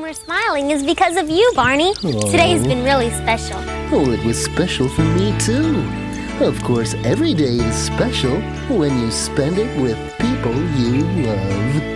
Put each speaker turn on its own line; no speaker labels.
we're smiling is because of you, Barney. Today's been really special.
Oh, it was special for me, too. Of course, every day is special when you spend it with people you love.